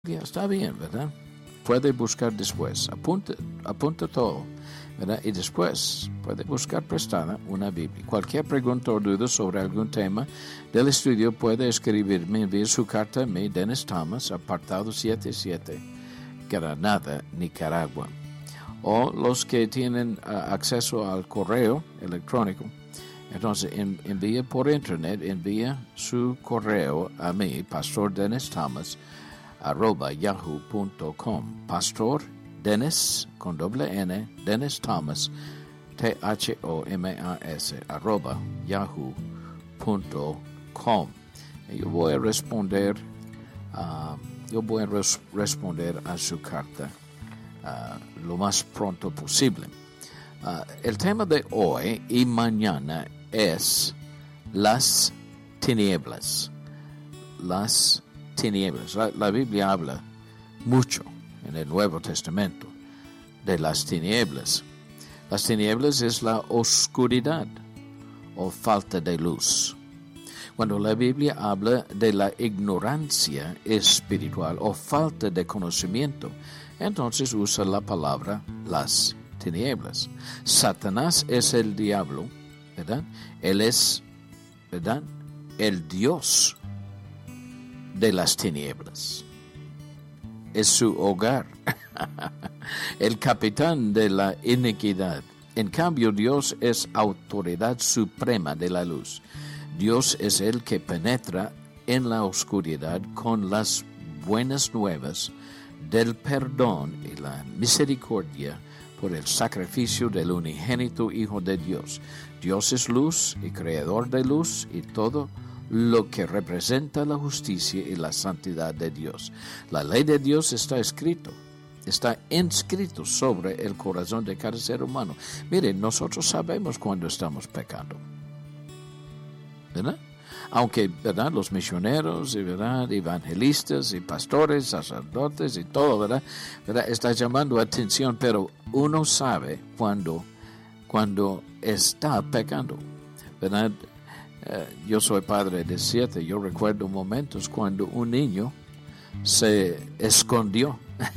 está bien, ¿verdad? Puede buscar después, apunta todo, ¿verdad? Y después puede buscar prestada una Biblia. Cualquier pregunta o duda sobre algún tema del estudio puede escribirme, enviar su carta a mí, Dennis Thomas, apartado 77, Granada, Nicaragua. O los que tienen acceso al correo electrónico, entonces envía por internet, envía su correo a mí, Pastor Dennis Thomas, @yahoo.com. Pastor Dennis con doble N, Dennis Thomas, THOMAS, @yahoo.com. Yo voy a responder a su carta lo más pronto posible. El tema de hoy y mañana es las tinieblas. Las tinieblas. La Biblia habla mucho en el Nuevo Testamento de las tinieblas. Las tinieblas es la oscuridad o falta de luz. Cuando la Biblia habla de la ignorancia espiritual o falta de conocimiento, entonces usa la palabra las tinieblas. Satanás es el diablo, ¿verdad? Él es, ¿verdad?, el Dios de las tinieblas. Es su hogar, el capitán de la iniquidad. En cambio, Dios es autoridad suprema de la luz. Dios es el que penetra en la oscuridad con las buenas nuevas del perdón y la misericordia por el sacrificio del unigénito Hijo de Dios. Dios es luz y creador de luz y todo lo que representa la justicia y la santidad de Dios. La ley de Dios está inscrito sobre el corazón de cada ser humano. Miren, nosotros sabemos cuando estamos pecando, ¿verdad? Aunque, ¿verdad?, los misioneros y, ¿verdad?, evangelistas y pastores, sacerdotes y todo, ¿verdad?, está llamando atención, pero uno sabe cuando está pecando, ¿verdad? Yo soy padre de 7. Yo recuerdo momentos cuando un niño se escondió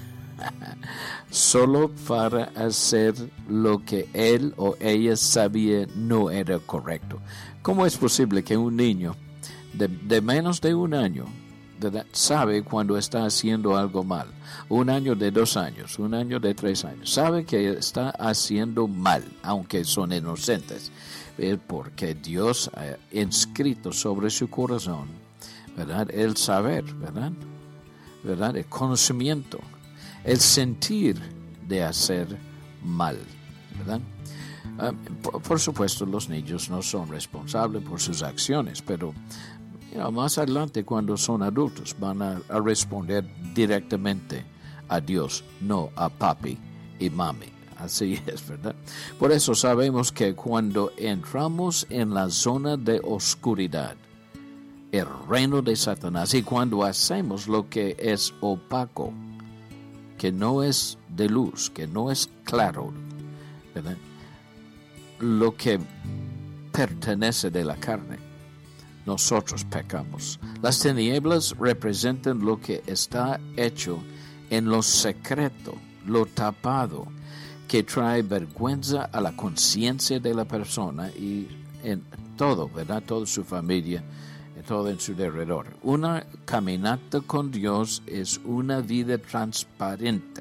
solo para hacer lo que él o ella sabía no era correcto. ¿Cómo es posible que un niño de menos de un año, ¿verdad?, sabe cuando está haciendo algo mal? Un año de 2 años, un año de 3 años, sabe que está haciendo mal, aunque son inocentes. Porque Dios ha inscrito sobre su corazón, ¿verdad?, el saber, ¿verdad?, el conocimiento, el sentir de hacer mal, ¿verdad? Por supuesto, los niños no son responsables por sus acciones, pero más adelante, cuando son adultos, van a responder directamente a Dios, no a papi y mami. Así es, ¿verdad? Por eso sabemos que cuando entramos en la zona de oscuridad, el reino de Satanás, y cuando hacemos lo que es opaco, que no es de luz, que no es claro, ¿verdad?, lo que pertenece de la carne, nosotros pecamos. Las tinieblas representan lo que está hecho en lo secreto, lo tapado, que trae vergüenza a la conciencia de la persona y en todo, ¿verdad?, toda su familia, todo en su derredor. Una caminata con Dios es una vida transparente,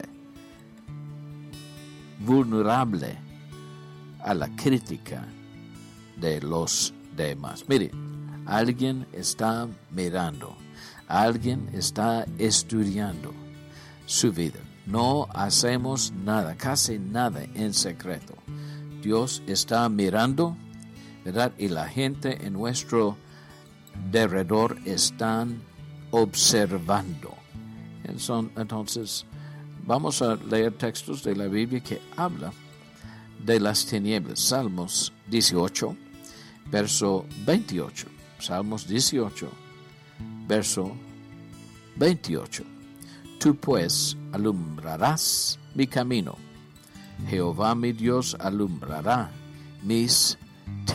vulnerable a la crítica de los demás. Mire, alguien está mirando, alguien está estudiando su vida. No hacemos nada, casi nada en secreto. Dios está mirando, ¿verdad?, y la gente en nuestro derredor están observando. Entonces, vamos a leer textos de la Biblia que habla de las tinieblas. Salmos 18, verso 28. Salmos 18, verso 28. Tú pues alumbrarás mi camino. Jehová mi Dios alumbrará mis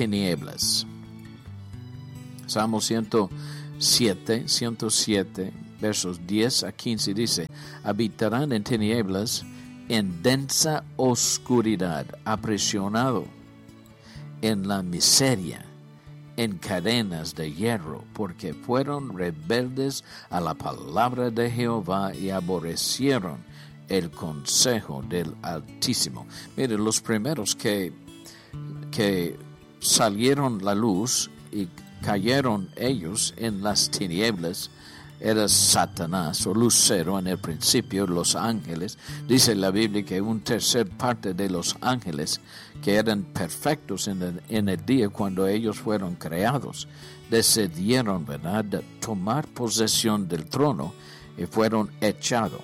tinieblas. Salmo 107, versos 10 a 15 dice, habitarán en tinieblas, en densa oscuridad, aprisionado en la miseria, en cadenas de hierro, porque fueron rebeldes a la palabra de Jehová y aborrecieron el consejo del Altísimo. Miren, los primeros que salieron la luz y cayeron ellos en las tinieblas era Satanás o Lucero en el principio, los ángeles. Dice la Biblia que un tercer parte de los ángeles que eran perfectos en el día cuando ellos fueron creados, decidieron, ¿verdad?, de tomar posesión del trono y fueron echados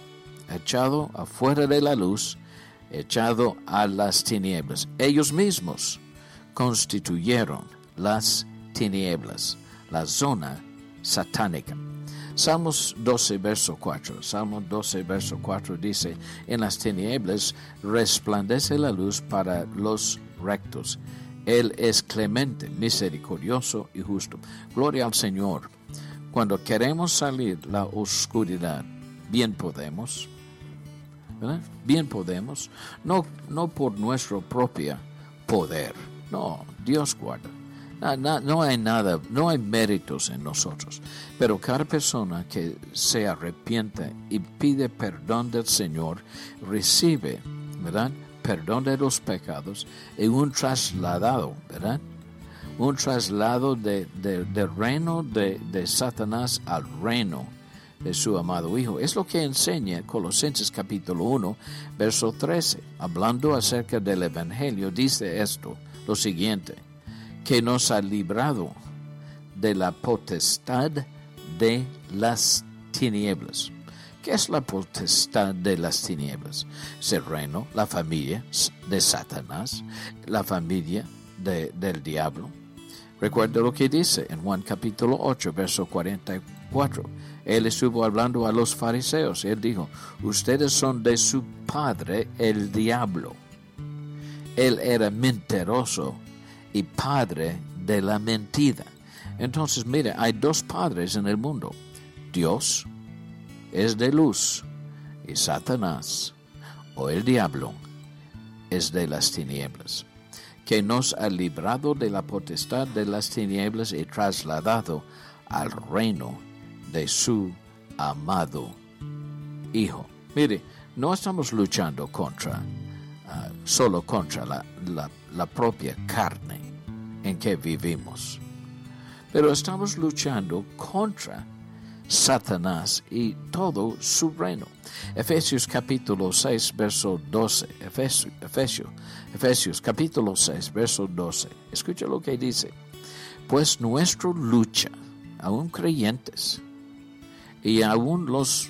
afuera de la luz, echado a las tinieblas. Ellos mismos constituyeron las tinieblas, la zona satánica. Salmos 12, verso 4. Salmos 12, verso 4 dice, en las tinieblas resplandece la luz para los rectos. Él es clemente, misericordioso y justo. Gloria al Señor. Cuando queremos salir la oscuridad, bien podemos, ¿verdad? Bien podemos, no por nuestro propio poder. No, Dios guarda. No hay nada, no hay méritos en nosotros. Pero cada persona que se arrepiente y pide perdón del Señor, recibe, ¿verdad?, perdón de los pecados y un trasladado, ¿verdad?, un traslado del reino de Satanás al reino de su amado Hijo. Es lo que enseña Colosenses capítulo 1, verso 13. Hablando acerca del Evangelio, dice esto, lo siguiente, que nos ha librado de la potestad de las tinieblas. ¿Qué es la potestad de las tinieblas? Es el reino, la familia de Satanás, la familia del diablo. Recuerda lo que dice en Juan capítulo 8, verso 44. Él estuvo hablando a los fariseos. Él dijo, ustedes son de su padre el diablo. Él era mentiroso y padre de la mentira. Entonces, mire, hay dos padres en el mundo. Dios es de luz y Satanás o el diablo es de las tinieblas, que nos ha librado de la potestad de las tinieblas y trasladado al reino de su amado Hijo. Mire, no estamos luchando solo contra la propia carne en que vivimos, pero estamos luchando contra Satanás y todo su reino. Efesios capítulo 6, verso 12. Efesios capítulo 6, verso 12. Escucha lo que dice. Pues nuestra lucha, aún creyentes, y aún los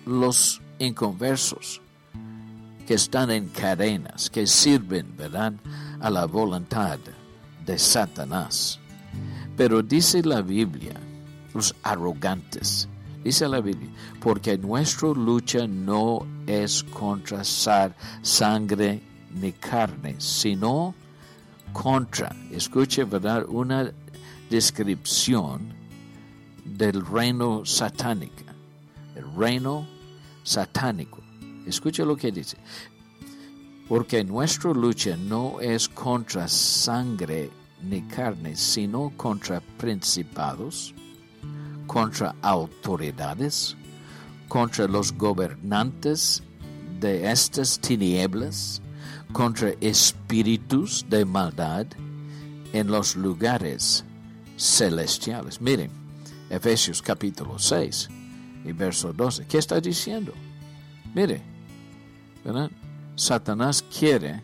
inconversos que están en cadenas, que sirven, ¿verdad?, a la voluntad de Satanás. Pero dice la Biblia, los arrogantes, dice la Biblia, porque nuestra lucha no es contra sangre ni carne, sino contra, escuche, ¿verdad?, una descripción del reino satánico, el reino satánico. Escuche lo que dice, porque nuestra lucha no es contra sangre ni carne, sino contra principados, contra autoridades, contra los gobernantes de estas tinieblas, contra espíritus de maldad en los lugares celestiales. Miren, Efesios capítulo 6 y verso 12. ¿Qué está diciendo? Mire, ¿verdad? Satanás quiere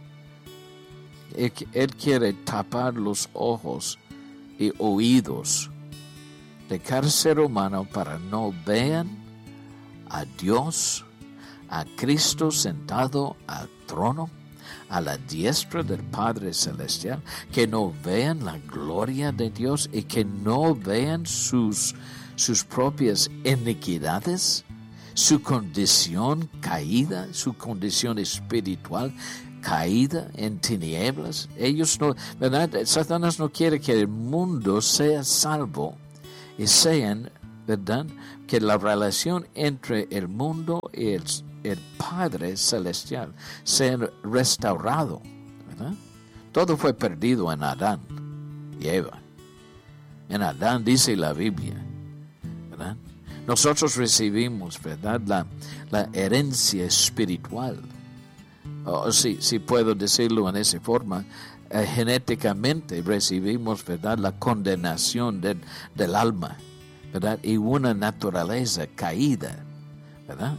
tapar los ojos y oídos de cada ser humano para no vean a Dios, a Cristo sentado al trono, a la diestra del Padre Celestial, que no vean la gloria de Dios y que no vean sus propias iniquidades, su condición caída, su condición espiritual caída en tinieblas. Ellos no, ¿verdad? Satanás no quiere que el mundo sea salvo y sean ¿verdad? Que la relación entre el mundo y el Padre Celestial sea restaurado, ¿verdad? Todo fue perdido en Adán y Eva. En Adán dice la Biblia, ¿verdad? Nosotros recibimos, ¿verdad? La herencia espiritual. Si puedo decirlo en esa forma, genéticamente recibimos, ¿verdad? La condenación del alma, ¿verdad? Y una naturaleza caída, ¿verdad?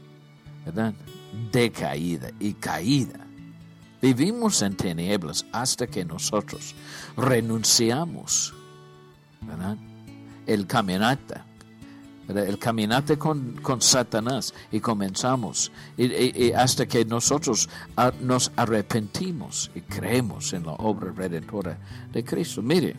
Decaída y caída. Vivimos en tinieblas hasta que nosotros renunciamos, ¿verdad? El caminata con Satanás y comenzamos y hasta que nosotros nos arrepentimos y creemos en la obra redentora de Cristo. Mire,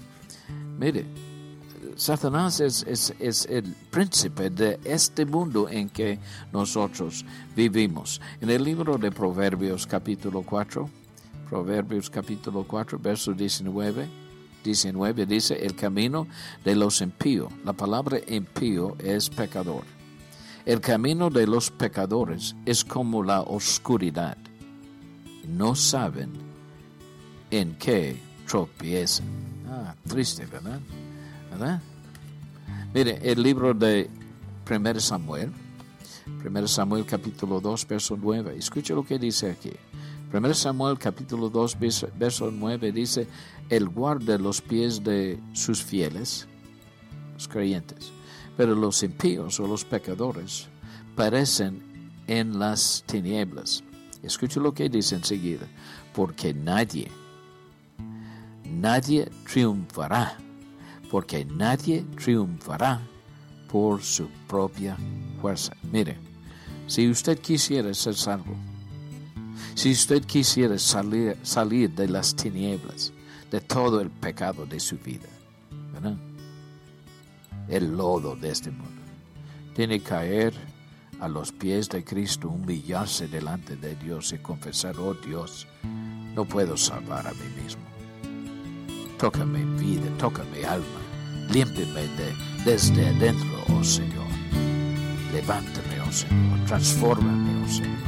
Satanás es el príncipe de este mundo en que nosotros vivimos. En el libro de Proverbios capítulo 4, verso 19 dice, el camino de los impíos. La palabra impío es pecador. El camino de los pecadores es como la oscuridad. No saben en qué tropiezan. Triste, ¿verdad? Mire, el libro de 1 Samuel capítulo 2, verso 9. Escuche lo que dice aquí. 1 Samuel capítulo 2, verso 9 dice, Él guarda los pies de sus fieles, los creyentes, pero los impíos o los pecadores perecen en las tinieblas. Escuche lo que dice enseguida, porque nadie triunfará por su propia fuerza. Mire, si usted quisiera ser salvo, si usted quisiera salir de las tinieblas, de todo el pecado de su vida, ¿verdad? El lodo de este mundo, tiene que caer a los pies de Cristo, humillarse delante de Dios y confesar, oh Dios, no puedo salvar a mí mismo. Toca mi vida, toca mi alma, límpiame desde adentro, oh Señor. Levántame, oh Señor, transfórmame, oh Señor.